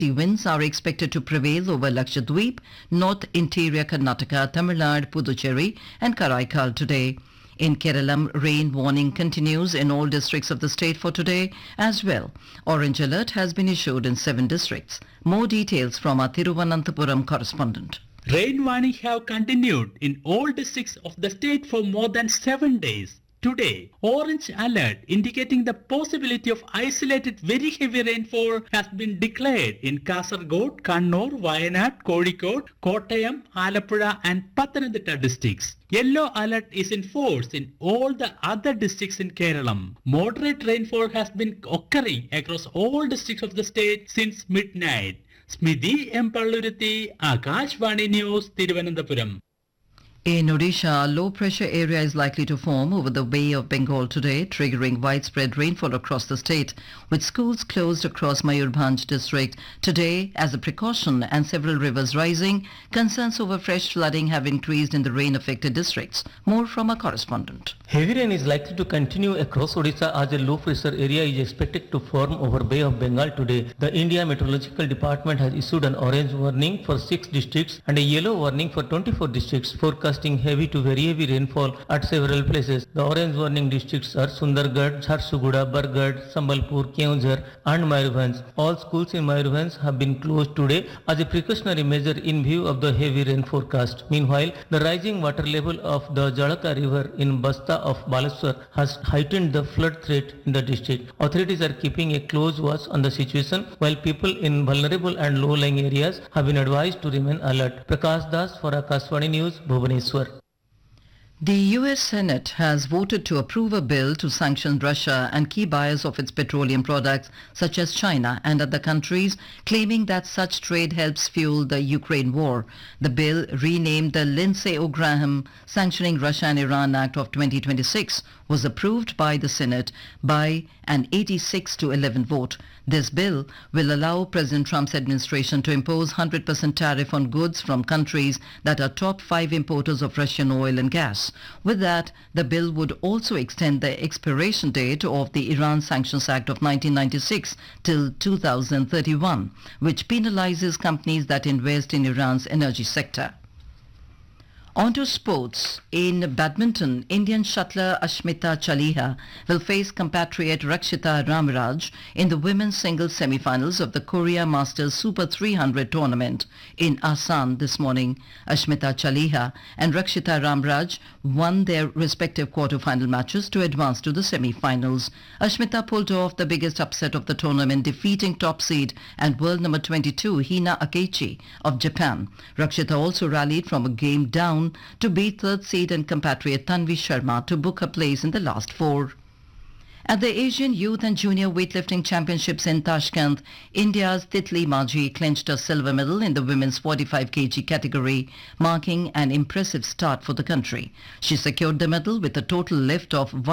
Winds are expected to prevail over Lakshadweep, North Interior Karnataka, Tamil Nadu, Puducherry and Karaikal today. In Kerala, rain warning continues in all districts of the state for today as well. Orange alert has been issued in 7 districts. More details from our Thiruvananthapuram correspondent. Rain warning have continued in all districts of the state for more than 7 days. Today, orange alert indicating the possibility of isolated very heavy rainfall has been declared in Kasaragod, Kannur, Wayanad, Kozhikode, Kottayam, Alappuzha and Pathanamthitta districts. Yellow alert is in force in all the other districts in Kerala. Moderate rainfall has been occurring across all districts of the state since midnight. Smidhi M. Palluruthi, Akashvani News, Thiruvananthapuram. In Odisha, a low-pressure area is likely to form over the Bay of Bengal today, triggering widespread rainfall across the state, with schools closed across Mayurbhanj district today as a precaution and several rivers rising. Concerns over fresh flooding have increased in the rain-affected districts. More from our correspondent. Heavy rain is likely to continue across Odisha as a low-pressure area is expected to form over Bay of Bengal today. The India Meteorological Department has issued an orange warning for 6 districts and a yellow warning for 24 districts, forecasting heavy to very heavy rainfall at several places. The orange warning districts are Sundargarh, Jharsuguda, Bargarh, Sambalpur, Keonjhar and Mayurbhanj. All schools in Mayurbhanj have been closed today as a precautionary measure in view of the heavy rain forecast. Meanwhile, the rising water level of the Jalaka river in Basta of Balaswar has heightened the flood threat in the district. Authorities are keeping a close watch on the situation while people in vulnerable and low-lying areas have been advised to remain alert. Prakash Das for Akashvani News, Bhubaneswar. The US Senate has voted to approve a bill to sanction Russia and key buyers of its petroleum products such as China and other countries, claiming that such trade helps fuel the Ukraine war. The bill, renamed the Lindsey Graham Sanctioning Russia and Iran Act of 2026, was approved by the Senate by an 86-11 vote. This bill will allow President Trump's administration to impose 100% tariff on goods from countries that are top 5 importers of Russian oil and gas. With that, the bill would also extend the expiration date of the Iran Sanctions Act of 1996 till 2031, which penalizes companies that invest in Iran's energy sector. On to sports. In badminton, Indian shuttler Ashmita Chaliha will face compatriot Rakshita Ramraj in the women's singles semi-finals of the Korea Masters Super 300 tournament in Asan this morning. Ashmita Chaliha and Rakshita Ramraj won their respective quarter-final matches to advance to the semi-finals. Ashmita pulled off the biggest upset of the tournament, defeating top seed and world number 22 Hina Akechi of Japan. Rakshita also rallied from a game down to beat third seed and compatriot Tanvi Sharma to book a place in the last 4. At the Asian Youth and Junior Weightlifting Championships in Tashkent, India's Titli Majhi clinched a silver medal in the women's 45 kg category, marking an impressive start for the country. She secured the medal with a total lift of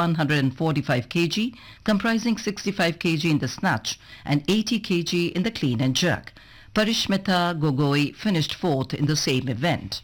145 kg, comprising 65 kg in the snatch and 80 kg in the clean and jerk. Parishmita Gogoi finished 4th in the same event.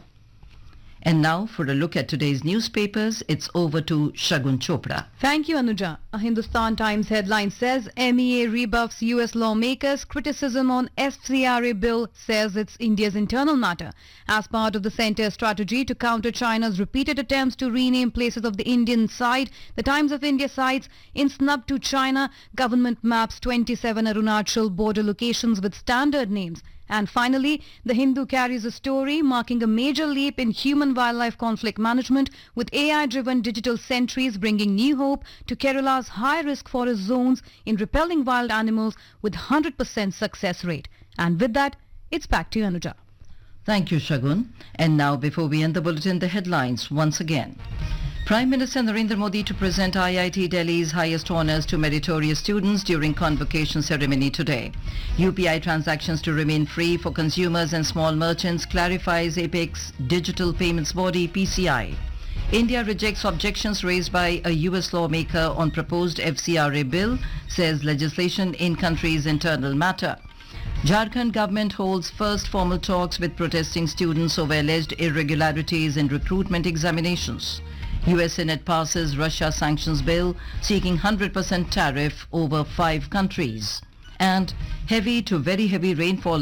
And now for a look at today's newspapers, it's over to Shagun Chopra. Thank you, Anuja. A Hindustan Times headline says MEA rebuffs US lawmakers' criticism on FCRA bill, says it's India's internal matter. As part of the centre's strategy to counter China's repeated attempts to rename places of the Indian side, the Times of India cites in snub to China, government maps 27 Arunachal border locations with standard names. And finally, The Hindu carries a story marking a major leap in human-wildlife conflict management, with AI-driven digital sentries bringing new hope to Kerala's high-risk forest zones in repelling wild animals with 100% success rate. And with that, it's back to you, Anuja. Thank you, Shagun. And now, before we end the bulletin, the headlines once again. Prime Minister Narendra Modi to present IIT Delhi's highest honours to meritorious students during convocation ceremony today. UPI transactions to remain free for consumers and small merchants, clarifies Apex Digital Payments Body PCI. India rejects objections raised by a US lawmaker on proposed FCRA bill, says legislation in country's internal matter. Jharkhand government holds first formal talks with protesting students over alleged irregularities in recruitment examinations. US Senate passes Russia sanctions bill seeking 100% tariff over 5 countries. and heavy to very heavy rainfall